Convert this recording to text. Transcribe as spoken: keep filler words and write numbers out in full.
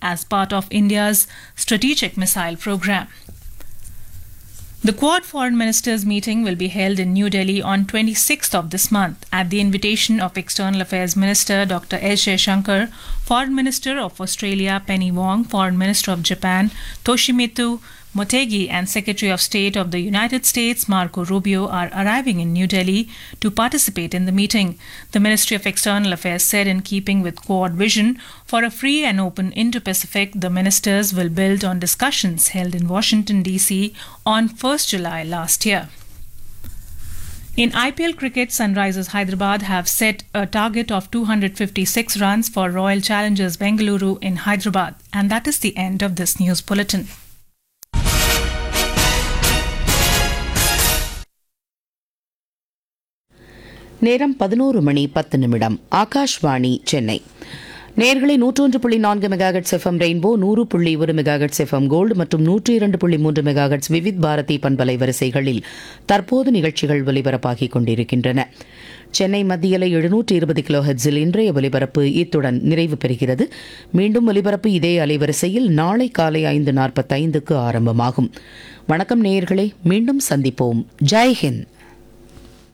as part of India's strategic missile program. The Quad Foreign Ministers meeting will be held in New Delhi on twenty-sixth of this month at the invitation of External Affairs Minister Doctor S. Jaishankar, Foreign Minister of Australia Penny Wong, Foreign Minister of Japan Toshimitsu Motegi and Secretary of State of the United States Marco Rubio are arriving in New Delhi to participate in the meeting. The Ministry of External Affairs said, in keeping with Quad vision for a free and open Indo-Pacific, the ministers will build on discussions held in Washington, D C on first of July last year. In I P L cricket, Sunrisers Hyderabad have set a target of two hundred fifty-six runs for Royal Challengers Bengaluru in Hyderabad. And that is the end of this news bulletin. நேரம் பதினோரு மணி பத்து நிமிடம். ஆகாஷ்வாணி சென்னை. நேர்களை நூற்றொன்று புள்ளி நான்கு megahertz FM rainbow, நூறு புள்ளி ஒரு மெகாஹெட்ஸ் எஃப்எம் கோல்டு மற்றும் நூற்றி இரண்டு புள்ளி மூன்று மெகாஹெட்ஸ் விவித் பாரதி பண்பலை வரிசைகளில் தற்போது நிகழ்ச்சிகள் ஒலிபரப்பாகிக் கொண்டிருக்கின்றன. சென்னை மத்தியலை எழுநூற்று இருபது கிலோ ஹெட்ஸில் இன்றைய ஒலிபரப்பு இத்துடன் நிறைவு பெறுகிறது. மீண்டும் ஒலிபரப்பு இதே அலைவரிசையில் நாளை காலை ஐந்து நாற்பத்தைந்துக்கு ஆரம்பமாகும். வணக்கம் நேயர்களே, மீண்டும் சந்திப்போம். ஜெய் ஹிந்த்.